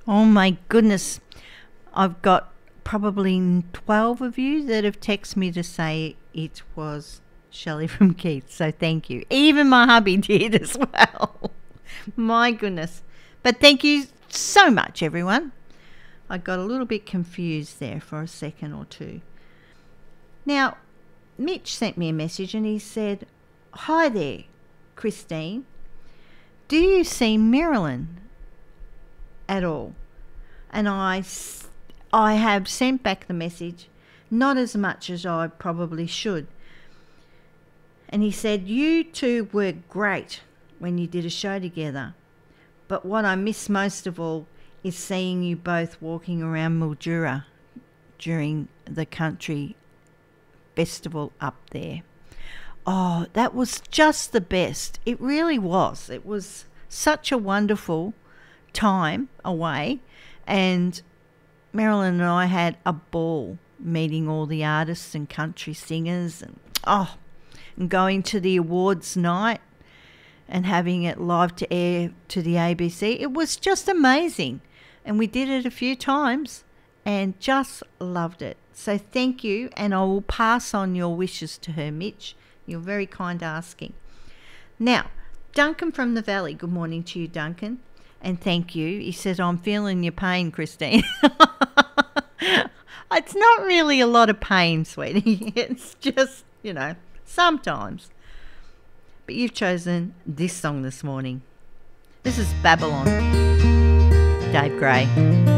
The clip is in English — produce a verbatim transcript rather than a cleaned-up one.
Oh my goodness. I've got probably twelve of you that have texted me to say it was Shelley from Keith. So thank you. Even my hubby did as well. My goodness. But thank you so much, everyone. I got a little bit confused there for a second or two. Now, Mitch sent me a message and he said, "Hi there, Christine. Do you see Marilyn at all?" And I, I have sent back the message, not as much as I probably should. And he said, "You two were great when you did a show together. But what I miss most of all is seeing you both walking around Mildura during the country festival up there." Oh, that was just the best. It really was. It was such a wonderful time away. And Marilyn and I had a ball meeting all the artists and country singers and oh, and going to the awards night and having it live to air to the A B C. It was just amazing. And we did it a few times and just loved it. So thank you, and I will pass on your wishes to her, Mitch. You're very kind asking. Now, Duncan from the Valley. Good morning to you, Duncan. And thank you. He says, "I'm feeling your pain, Christine." It's not really a lot of pain, sweetie. It's just, you know, sometimes. But you've chosen this song this morning. This is Babylon, Dave Gray.